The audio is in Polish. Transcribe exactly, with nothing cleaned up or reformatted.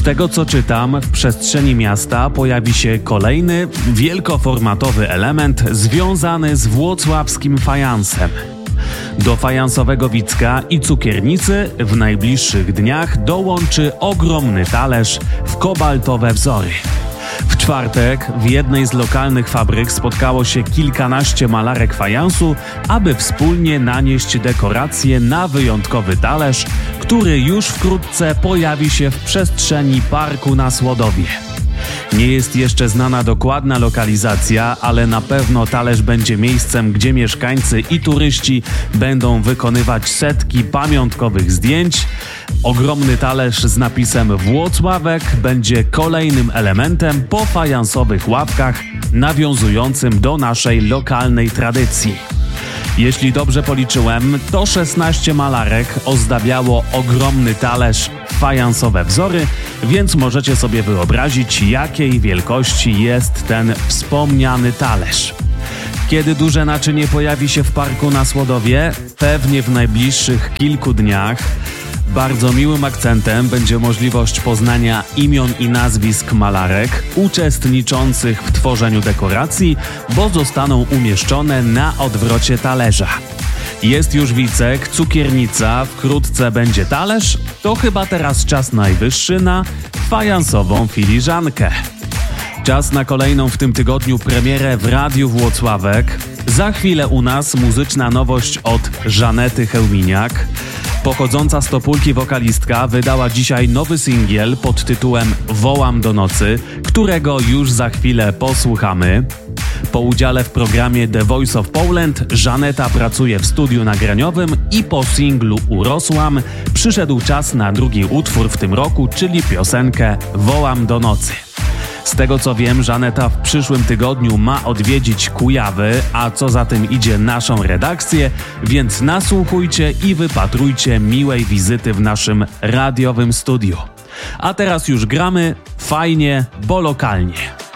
tego co czytam, w przestrzeni miasta pojawi się kolejny, wielkoformatowy element związany z włocławskim fajansem. Do fajansowego Wicka i cukiernicy w najbliższych dniach dołączy ogromny talerz w kobaltowe wzory. W czwartek w jednej z lokalnych fabryk spotkało się kilkanaście malarek fajansu, aby wspólnie nanieść dekoracje na wyjątkowy talerz, który już wkrótce pojawi się w przestrzeni parku na Słodowie. Nie jest jeszcze znana dokładna lokalizacja, ale na pewno talerz będzie miejscem, gdzie mieszkańcy i turyści będą wykonywać setki pamiątkowych zdjęć. Ogromny talerz z napisem Włocławek będzie kolejnym elementem po fajansowych ławkach nawiązującym do naszej lokalnej tradycji. Jeśli dobrze policzyłem, to szesnaście malarek ozdabiało ogromny talerz w fajansowe wzory, więc możecie sobie wyobrazić, jakiej wielkości jest ten wspomniany talerz. Kiedy duże naczynie pojawi się w parku na Słodowie? Pewnie w najbliższych kilku dniach. Bardzo miłym akcentem będzie możliwość poznania imion i nazwisk malarek uczestniczących w tworzeniu dekoracji, bo zostaną umieszczone na odwrocie talerza. Jest już Wicek, cukiernica, wkrótce będzie talerz, to chyba teraz czas najwyższy na fajansową filiżankę. Czas na kolejną w tym tygodniu premierę w Radiu Włocławek. Za chwilę u nas muzyczna nowość od Żanety Chełminiak. Pochodząca z Topólki wokalistka wydała dzisiaj nowy singiel pod tytułem Wołam do nocy, którego już za chwilę posłuchamy. Po udziale w programie The Voice of Poland Żaneta pracuje w studiu nagraniowym i po singlu Urosłam przyszedł czas na drugi utwór w tym roku, czyli piosenkę Wołam do nocy. Z tego co wiem, Żaneta w przyszłym tygodniu ma odwiedzić Kujawy, a co za tym idzie naszą redakcję, więc nasłuchujcie i wypatrujcie miłej wizyty w naszym radiowym studiu. A teraz już gramy fajnie, bo lokalnie.